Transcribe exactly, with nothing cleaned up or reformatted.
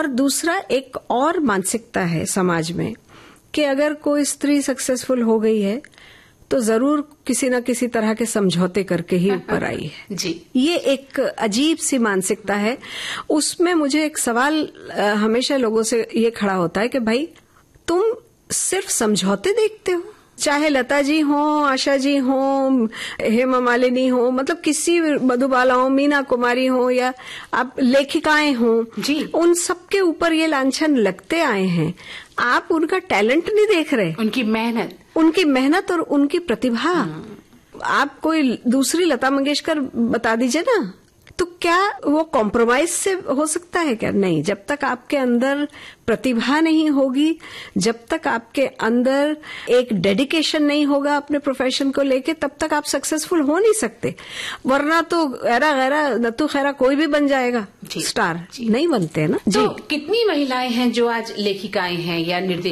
और दूसरा एक और मानसिकता है समाज में कि अगर कोई स्त्री सक्सेसफुल हो गई है तो जरूर किसी न किसी तरह के समझौते करके ही ऊपर आई है। जी, ये एक अजीब सी मानसिकता है। उसमें मुझे एक सवाल हमेशा लोगों से ये खड़ा होता है कि भाई तुम सिर्फ समझौते देखते हो, चाहे लता जी हो, आशा जी हो, हेमा मालिनी हो, मतलब किसी मधुबाला हो, मीना कुमारी हो, या आप लेखिकाएं हो, जी, उन सबके ऊपर ये लांछन लगते आए हैं। आप उनका टैलेंट नहीं देख रहे, उनकी मेहनत उनकी मेहनत और उनकी प्रतिभा। आप कोई दूसरी लता मंगेशकर बता दीजिए ना, तो क्या वो कॉम्प्रोमाइज से हो सकता है क्या? नहीं। जब तक आपके अंदर प्रतिभा नहीं होगी, जब तक आपके अंदर एक डेडिकेशन नहीं होगा अपने प्रोफेशन को लेके, तब तक आप सक्सेसफुल हो नहीं सकते। वरना तो गैरा गैरा नत्थू खैरा कोई भी बन जाएगा स्टार, नहीं बनते ना। तो कितनी महिलाएं हैं जो आज लेखिकाएं हैं या निर्देशक